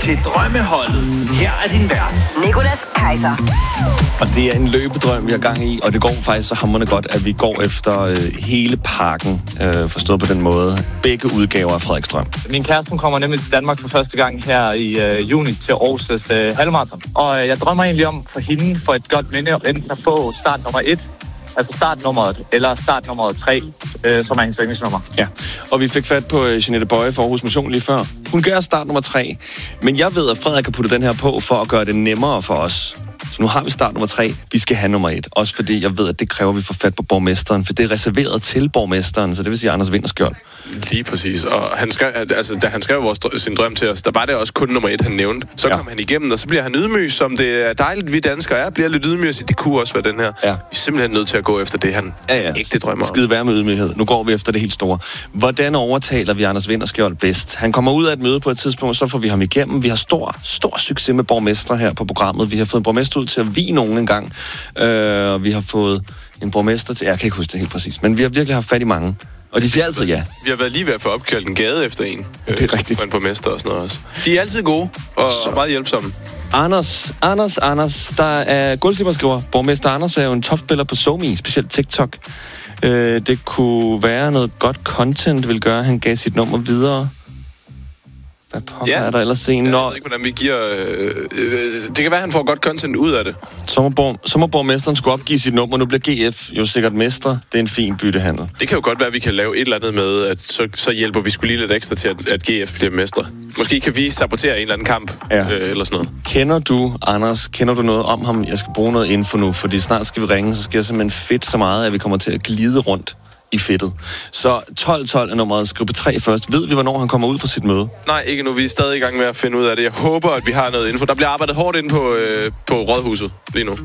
til Drømmeholdet. Her er din vært, Nicolas Kaiser. Og det er en løbedrøm, vi har gang i, og det går faktisk så hamrende godt, at vi går efter hele parken, forstået på den måde. Begge udgaver af Frederiksdrøm. Min kæreste kommer nemlig til Danmark for første gang her i juni til Aarhus' halvmarathon. Og jeg drømmer egentlig om for hende for et godt minde, enten at få start nummer 1, altså startnummeret, eller startnummeret 3, som er hendes yndlingsnummer. Ja, og vi fik fat på Jeanette Bøje for Aarhus Motion lige før. Hun gør start nummer 3, men jeg ved, at Frederik har puttet den her på for at gøre det nemmere for os. Så nu har vi start nummer 3, vi skal have nummer 1. Også fordi jeg ved, at det kræver, at vi får fat på borgmesteren, for det er reserveret til borgmesteren, så det vil sige Anders Vinterskjold. Lige præcis, og han skrev, altså, da han skrev sin drøm til os, der var det også kun nummer 1, han nævnte. Så kom han igennem, og så bliver han ydmyg, som det er dejligt, vi danskere er, bliver lidt ydmyg, så det kunne også være den her. Ja. Vi er simpelthen nødt til at gå efter det, han ægte drømmer om. Skide være med ydmyghed. Nu går vi efter det helt store. Hvordan overtaler vi Anders Vinterskjold bedst? Han kommer ud af et møde på et tidspunkt, så får vi ham igennem. Vi har stor succes med borgmestre her på programmet. Vi har fået en borgmester ud til at vie nogen en gang. Vi har fået en borgmester til... Jeg kan ikke huske det helt præcis, men vi har virkelig haft fat i mange. Og de siger altid ja. Vi har været lige ved at få opkaldt en gade efter en. Det er rigtigt. En borgmester og sådan noget også. De er altid gode og meget hjælpsomme. Anders. Der er Guldslipper skriver, borgmester Anders er jo en topspiller på SoMe, specielt TikTok. Det kunne være noget godt content, vil gøre, han gav sit nummer videre. Hvad pokker er der ellers en? Jeg ved ikke, hvordan vi giver... det kan være, han får godt content ud af det. Så må borgmesteren skulle opgive sit nummer. Nu bliver GF jo sikkert mester. Det er en fin byttehandel. Det kan jo godt være, at vi kan lave et eller andet med, at så hjælper vi skulle lige lidt ekstra til, at GF bliver mester. Måske kan vi sabotere en eller anden kamp, eller sådan noget. Kender du, Anders, noget om ham? Jeg skal bruge noget info nu, fordi snart skal vi ringe, så skal jeg simpelthen fedt så meget, at vi kommer til at glide rundt i fedtet. Så 1212 er nummeret. Skriv på 3 først. Ved vi, hvornår han kommer ud fra sit møde? Nej, ikke nu. Vi er stadig i gang med at finde ud af det. Jeg håber, at vi har noget info. Der bliver arbejdet hårdt ind på Rådhuset lige nu.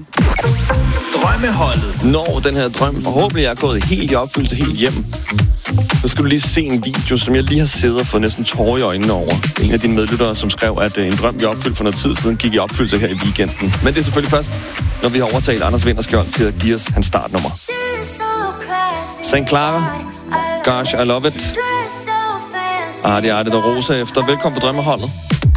Drømmeholdet. Når den her drøm forhåbentlig er gået helt i opfyldelse, helt hjem, så skal du lige se en video, som jeg lige har siddet og fået næsten tårer i øjnene over. En af dine medlyttere, som skrev, at en drøm, vi opfyldte for noget tid siden, gik i opfyldelse her i weekenden. Men det er selvfølgelig først, når vi har overtalt Anders Vinterskjold til at give os hans startnummer. St. Clara, Gosh, I Love It. Artie og Rosa efter. Velkommen på Drømmeholdet.